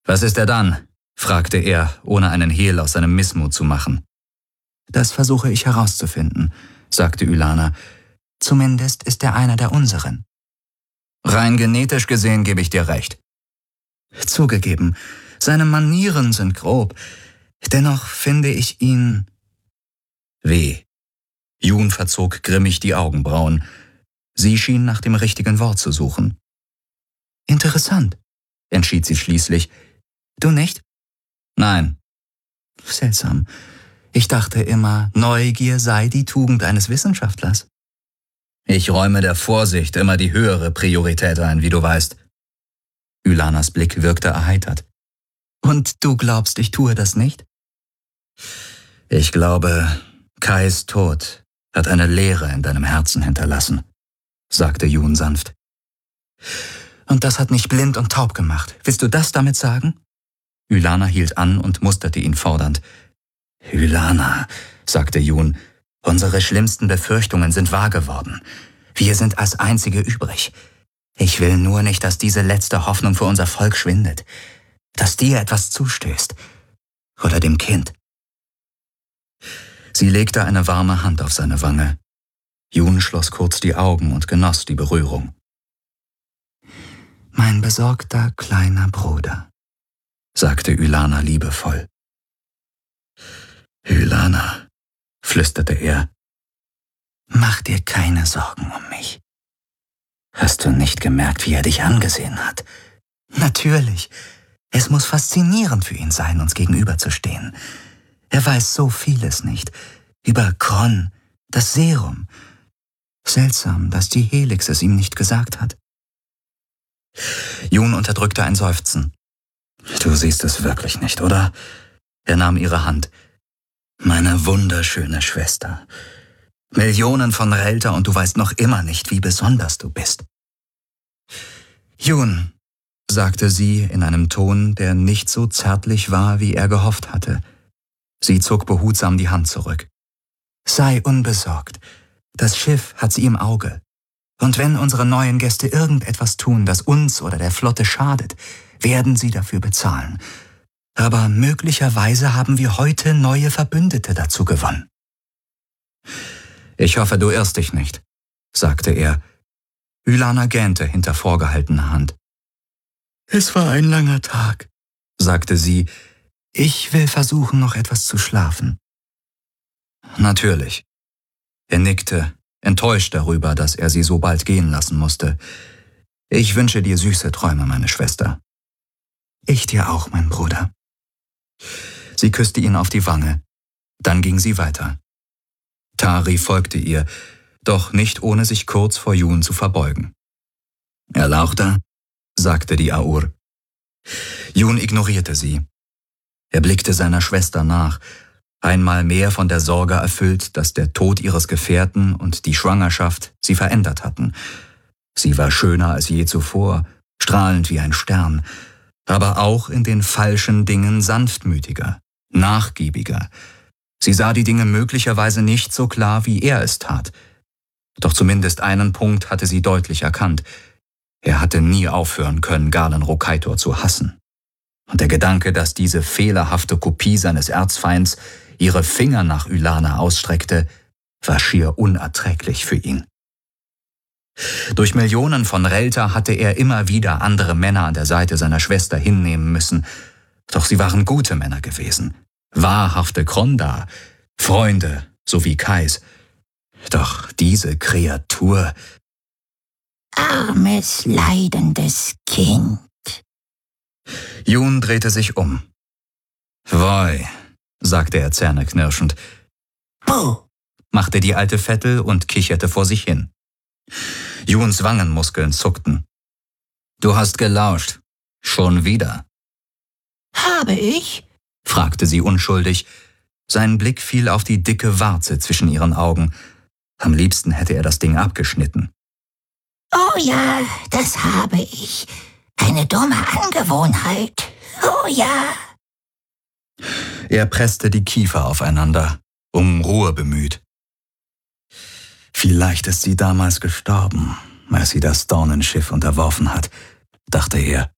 »Was ist er dann?« fragte er, ohne einen Hehl aus seinem Missmut zu machen. »Das versuche ich herauszufinden«, sagte Ylana. »Zumindest ist er einer der unseren.« »Rein genetisch gesehen gebe ich dir recht.« »Zugegeben, seine Manieren sind grob. Dennoch finde ich ihn...« »Wie?« Jun verzog grimmig die Augenbrauen. Sie schien nach dem richtigen Wort zu suchen. »Interessant«, entschied sie schließlich. »Du nicht?« »Nein.« »Seltsam. Ich dachte immer, Neugier sei die Tugend eines Wissenschaftlers.« »Ich räume der Vorsicht immer die höhere Priorität ein, wie du weißt.« Ylanas Blick wirkte erheitert. »Und du glaubst, ich tue das nicht?« »Ich glaube, Kais Tod hat eine Leere in deinem Herzen hinterlassen«, sagte Jun sanft. »Und das hat mich blind und taub gemacht. Willst du das damit sagen?« Ylana hielt an und musterte ihn fordernd. »Ylana«, sagte Jun, »unsere schlimmsten Befürchtungen sind wahr geworden. Wir sind als Einzige übrig. Ich will nur nicht, dass diese letzte Hoffnung für unser Volk schwindet. Dass dir etwas zustößt. Oder dem Kind.« Sie legte eine warme Hand auf seine Wange. Jun schloss kurz die Augen und genoss die Berührung. »Mein besorgter kleiner Bruder«, sagte Ylana liebevoll. »Ylana«, flüsterte er. »Mach dir keine Sorgen um mich. Hast du nicht gemerkt, wie er dich angesehen hat?« »Natürlich. Es muss faszinierend für ihn sein, uns gegenüberzustehen. Er weiß so vieles nicht. Über Kron, das Serum. Seltsam, dass die Helix es ihm nicht gesagt hat.« Jun unterdrückte ein Seufzen. »Du siehst es wirklich nicht, oder?« Er nahm ihre Hand. »Meine wunderschöne Schwester. Millionen von Relter und du weißt noch immer nicht, wie besonders du bist.« »Jun«, sagte sie in einem Ton, der nicht so zärtlich war, wie er gehofft hatte. Sie zog behutsam die Hand zurück. »Sei unbesorgt. Das Schiff hat sie im Auge. Und wenn unsere neuen Gäste irgendetwas tun, das uns oder der Flotte schadet, werden sie dafür bezahlen. Aber möglicherweise haben wir heute neue Verbündete dazu gewonnen.« »Ich hoffe, du irrst dich nicht«, sagte er. Ylana gähnte hinter vorgehaltener Hand. »Es war ein langer Tag«, sagte sie. »Ich will versuchen, noch etwas zu schlafen.« »Natürlich.« Er nickte, enttäuscht darüber, dass er sie so bald gehen lassen musste. »Ich wünsche dir süße Träume, meine Schwester.« »Ich dir auch, mein Bruder.« Sie küsste ihn auf die Wange. Dann ging sie weiter. Tari folgte ihr, doch nicht ohne sich kurz vor Jun zu verbeugen. »Erlauchter«, sagte die Aur. Jun ignorierte sie. Er blickte seiner Schwester nach, einmal mehr von der Sorge erfüllt, dass der Tod ihres Gefährten und die Schwangerschaft sie verändert hatten. Sie war schöner als je zuvor, strahlend wie ein Stern, aber auch in den falschen Dingen sanftmütiger, nachgiebiger. Sie sah die Dinge möglicherweise nicht so klar, wie er es tat. Doch zumindest einen Punkt hatte sie deutlich erkannt. Er hatte nie aufhören können, Galen Rokaitor zu hassen. Und der Gedanke, dass diese fehlerhafte Kopie seines Erzfeinds ihre Finger nach Ylana ausstreckte, war schier unerträglich für ihn. Durch Millionen von Relter hatte er immer wieder andere Männer an der Seite seiner Schwester hinnehmen müssen. Doch sie waren gute Männer gewesen, wahrhafte Kronda, Freunde, so wie Kais. Doch diese Kreatur... »Armes, leidendes Kind.« Jun drehte sich um. »Woi«, sagte er zähneknirschend. »Buh«, machte die alte Vettel und kicherte vor sich hin. Juns Wangenmuskeln zuckten. »Du hast gelauscht. Schon wieder?« »Habe ich?« fragte sie unschuldig. Sein Blick fiel auf die dicke Warze zwischen ihren Augen. Am liebsten hätte er das Ding abgeschnitten. »Oh ja, das habe ich. Eine dumme Angewohnheit. Oh ja.« Er presste die Kiefer aufeinander, um Ruhe bemüht. »Vielleicht ist sie damals gestorben, als sie das Dornenschiff unterworfen hat«, dachte er.